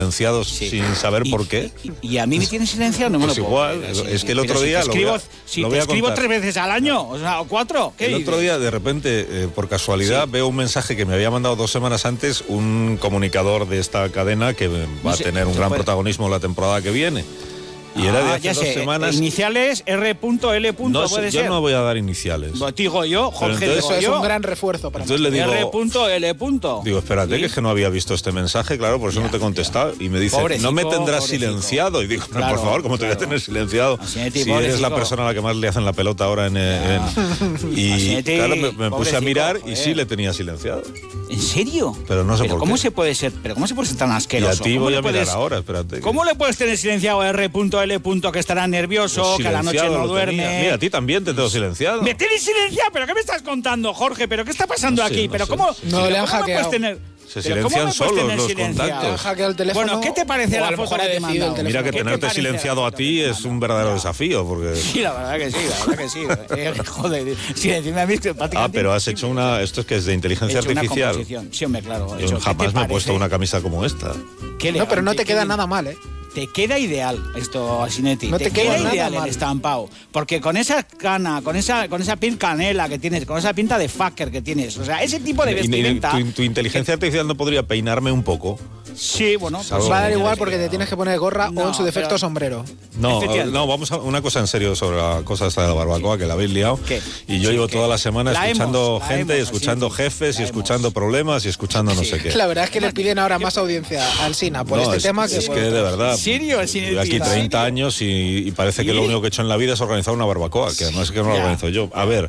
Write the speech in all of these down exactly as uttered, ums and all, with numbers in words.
silenciados sí. sin saber y, por qué. Y, y a mí me tienen silenciado, no me pues lo igual, puedo creer, es sí, que el otro si día te escribo, lo voy a, si lo te voy a escribo contar. tres veces al año, o sea, o cuatro. ¿Qué el dices? otro día, de repente, eh, por casualidad, sí. veo un mensaje que me había mandado dos semanas antes un comunicador de esta cadena que va no sé, a tener un gran puede... protagonismo la temporada que viene. Y ah, era de hace ya dos sé, semanas. Iniciales R L. No, puede yo ser. no voy a dar iniciales. Pues digo yo, Jorge, entonces, digo eso yo. es un gran refuerzo para entonces le digo, R L. Digo, espérate, ¿sí? que es que no había visto este mensaje, claro, por eso ya, no te he contestado. Ya. Y me dice, pobrecito, no me tendrás pobrecito. silenciado. Y digo, pero claro, por favor, ¿cómo claro. te voy a tener silenciado? Asieti, si eres la persona a la que más le hacen la pelota ahora en. en y Asieti, claro, me, me puse a mirar joder. y sí le tenía silenciado. ¿En serio? Pero no sé pero por ¿cómo qué. se puede ser? ¿Pero cómo se puede ser tan asqueroso? Y a ti voy a puedes, mirar ahora, espérate. ¿Cómo le puedes tener silenciado a R L que estará nervioso, que a la noche no duerme? Tenía. Mira, a ti también te tengo silenciado. ¿Me tienes silenciado? ¿Pero qué me estás contando, Jorge? ¿Pero qué está pasando no sé, aquí? No ¿Pero sé. cómo, no pero le han ¿cómo hackeado. me puedes tener? Se silencian solos los contactos. Han hackeado el teléfono. Bueno, ¿qué te parece la foto que te he mandado? Mira que tenerte silenciado a ti es un verdadero desafío. Porque... Sí, la verdad que sí, la verdad que sí. Eh, joder, silenciarme a mí. Ah, pero has hecho una... Esto es que es de inteligencia artificial. Sí, hombre, claro. Yo jamás me he puesto una camisa como esta. No, pero no te queda nada mal, ¿eh? Te queda ideal esto, Asinetti. No te, te queda, queda ideal mal. el estampado. Porque con esa cana, con esa con esa piel canela que tienes, con esa pinta de fucker que tienes, o sea, ese tipo de vestimenta... ¿Y, y, tu, tu inteligencia artificial no podría peinarme un poco? Sí, bueno... Pues va a dar igual porque te tienes que poner gorra no, o en su defecto pero... sombrero. No, no, vamos a una cosa en serio sobre la cosa esta de la barbacoa, que la habéis liado. ¿Qué? Y yo sí, llevo toda la semana la escuchando hemos, gente, hemos, escuchando así, jefes, y escuchando hemos. problemas, y escuchando no sí. sé qué. La verdad es que le piden ahora más audiencia al Sina por no, este es, tema que... Es que de verdad... ¿En serio? Aquí treinta años y, y parece que lo único que he hecho en la vida es organizar una barbacoa, que además es que no lo organizo yo. A ver,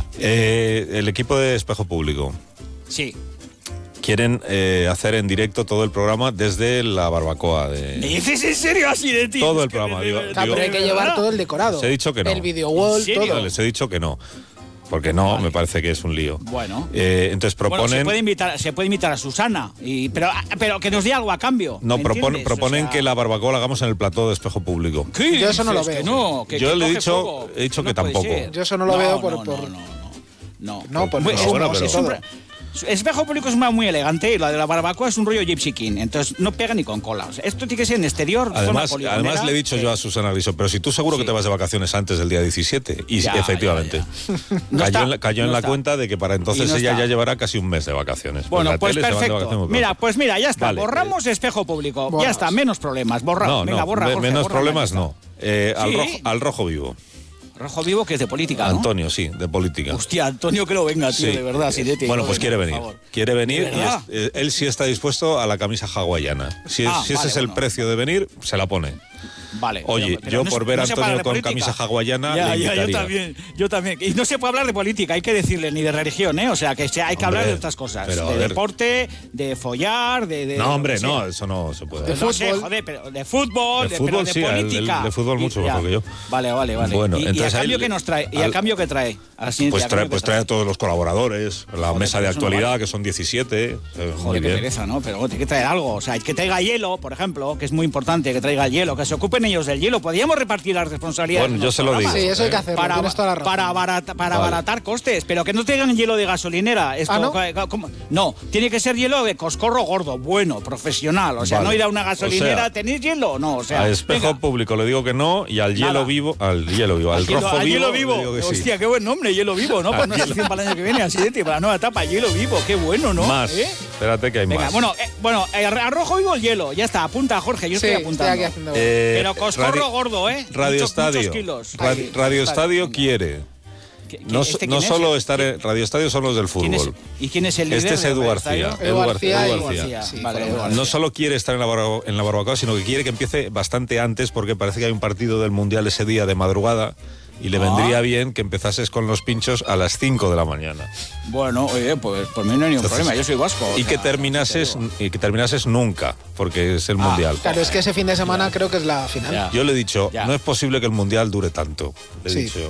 eh, el equipo de Espejo Público. Sí. Quieren eh, hacer en directo todo el programa desde la barbacoa. De... ¿Me dices en serio así de ti? Todo el programa. Digo, claro, digo, pero hay que llevar todo el decorado. Les he dicho que no. El video wall, todo. Les he dicho que no. Porque no, vale. me parece que es un lío. Bueno. Eh, entonces proponen... Bueno, se puede invitar, se puede invitar a Susana, y, pero, pero que nos dé algo a cambio. No, propon, proponen o sea... que la barbacoa la hagamos en el plató de Espejo Público. ¿Qué? Yo eso no lo veo. Que no, que, Yo que le he dicho, fuego. he dicho no que tampoco. Ser. Yo eso no lo no, veo por... No, por... no, no, no. No, no, pues no, no, bueno, pero... siempre, Espejo Público es muy elegante y la de la barbacoa es un rollo Gypsy King, entonces no pega ni con cola. O sea, esto tiene que ser en exterior. Además, además le he dicho sí. yo a Susana Griso, pero si tú seguro sí. que te vas de vacaciones antes del día diecisiete. Y ya, efectivamente, ya, ya. No cayó, está, en la, cayó no en la cuenta de que para entonces no ella está. ya llevará casi un mes de vacaciones. Bueno, pues perfecto. Mira, pues mira, ya está. Vale. Borramos Espejo Público. Borras. Ya está, menos problemas. Borramos. No, Venga, no, borra, Jorge, menos borra problemas no. Eh, al, ¿Sí? rojo, al rojo vivo. Rojo Vivo, que es de política, ¿no? Antonio, sí, de política. Hostia, Antonio que no venga, tío, sí. de verdad. Sí, de bueno, pues quiere venir. Quiere venir y es, eh, él sí está dispuesto a la camisa hawaiana. Si, ah, si ese vale, es bueno. el precio de venir, se la pone. Vale. Oye, pero, pero yo no por se, ver a no Antonio con camisa hawaiana ya, le ya, invitaría. yo también, yo también. Y no se puede hablar de política, hay que decirle, ni de religión, ¿eh? O sea, que hay que hombre, hablar de otras cosas. Pero, de deporte, de follar, de... de no, hombre, no, eso no se puede. De fútbol. No sé, joder, pero de fútbol, de, fútbol, pero de sí, política. El, el, de fútbol mucho mejor que yo. Vale, vale, vale. Bueno, y, entonces y a cambio él, que nos trae, y al, a cambio que trae. Así, pues trae, pues trae a todos los colaboradores, la joder, mesa de actualidad, vale. que son diecisiete. Joder, qué pereza, ¿no? Pero tiene que traer algo. O sea, que traiga hielo, por ejemplo, que es muy importante, que traiga hielo, que se ocupen ellos del hielo. Podríamos repartir las responsabilidades. Bueno, yo se lo digo. Sí, eso hay que hacerlo. Para, tienes toda la razón. para, barata, para vale. abaratar costes, pero que no traigan hielo de gasolinera. Esto, ¿Ah, no? ¿cómo? No, tiene que ser hielo de coscorro gordo, bueno, profesional. O sea, vale. no ir a una gasolinera, o sea, ¿tenéis hielo? No, o sea. A Espejo venga. Público le digo que no, y al hielo Nada. vivo, al hielo vivo, al, al rojo al vivo. Hielo vivo. Le digo que Hostia, sí. qué buen nombre, hielo vivo, ¿no? Pues una sección para el año que viene, así de para la nueva etapa, hielo vivo, qué bueno, ¿no? Más. ¿Eh? Espérate que hay venga, más. Bueno, eh, bueno, eh, a rojo vivo el hielo, ya está, apunta Jorge, yo sí, estoy apuntando. Estoy aquí haciendo... eh, Pero coscorro radio, gordo, ¿eh? Radio muchos, Estadio. Muchos kilos. Radio, Radio Estadio venga. quiere. No, este no solo estar en Radio Estadio son los del fútbol. ¿Quién es, ¿Y quién es el líder? Este es Edu García. Edu García. Edu García. García. Sí, vale, Edu García. No solo quiere estar en la, barba, en la barbacoa, sino que quiere que empiece bastante antes, porque parece que hay un partido del Mundial ese día de madrugada. Y le vendría ah. bien que empezases con los pinchos a las cinco de la mañana. Bueno, oye, pues por mí no hay ningún Entonces, problema, yo soy vasco. Y, sea, que terminases, y que terminases nunca, porque es el ah, Mundial. Claro, es que ese fin de semana ya. creo que es la final. Ya. Yo le he dicho, ya. no es posible que el Mundial dure tanto. Le he sí. dicho.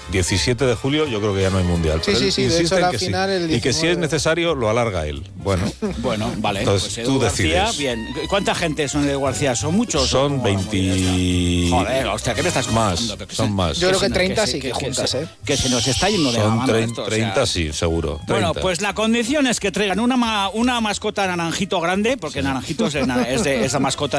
diecisiete de julio yo creo que ya no hay mundial. Sí, sí, sí, de hecho la final el diecinueve. Y que si es necesario lo alarga él. Bueno, bueno, vale. Entonces pues tú García, decides. Bien. ¿Cuánta gente son de García? ¿Son muchos? Son veinte. Joder, hostia, ¿qué me estás más? contando? Son más. Yo creo que se- treinta se- sí que juntas, se- ¿eh? Que se nos está yendo de la Son mano trein- esto, o sea. treinta, sí, seguro. Bueno, treinta. pues la condición es que traigan una, ma- una mascota naranjito grande, porque naranjito es, de- es, de, es la mascota